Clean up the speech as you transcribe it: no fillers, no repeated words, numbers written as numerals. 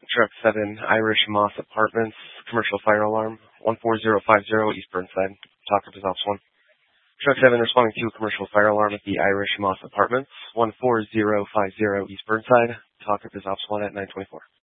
Truck 7, Irish Moss Apartments, commercial fire alarm, 14050 East Burnside. Talk up is Ops 1. Truck 7 responding to a commercial fire alarm at the Irish Moss Apartments, 14050 East Burnside. Talk up is Ops 1 at 924.